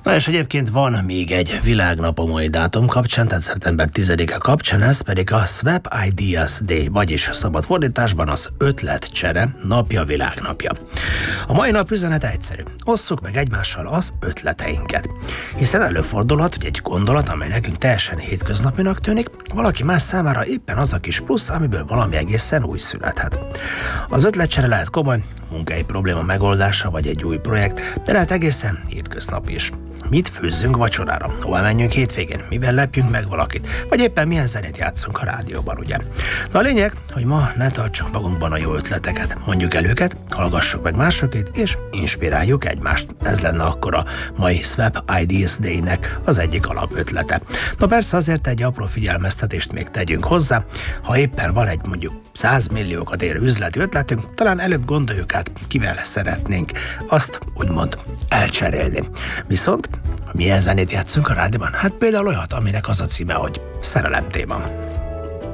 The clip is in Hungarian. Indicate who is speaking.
Speaker 1: Na és egyébként van még egy világnap a mai dátum kapcsán, tehát szeptember 10-e kapcsán, ez pedig a Swap Ideas Day, vagyis szabad fordításban az ötletcsere napja, világnapja. A mai nap üzenete egyszerű. Osszuk meg egymással az ötleteinket. Hiszen előfordulhat, hogy egy gondolat, amely nekünk teljesen hétköznapinak tűnik, valaki más számára éppen az a kis plusz, amiből valami egészen új születhet. Az ötletcsere lehet komoly, munkai probléma megoldása vagy egy új projekt, de lehet egészen hétköznapi is. Mit főzzünk vacsorára? Hova menjünk hétvégén? Mivel lepjünk meg valakit? Vagy éppen milyen zenét játszunk a rádióban, ugye? Na a lényeg, hogy ma ne tartsuk magunkban a jó ötleteket. Mondjuk el őket, hallgassuk meg másokét, és inspiráljuk egymást. Ez lenne akkor a mai Swap Ideas Day-nek az egyik alapötlete. Na persze azért egy apró figyelmeztetést még tegyünk hozzá. Ha éppen van egy mondjuk 100 milliókat érő üzleti ötletünk, talán előbb gondoljuk át, kivel szeretnénk azt úgymond elcserélni. Viszont milyen zenét játszunk a rádióban? Hát például olyat, aminek az a címe, hogy szerelem téma.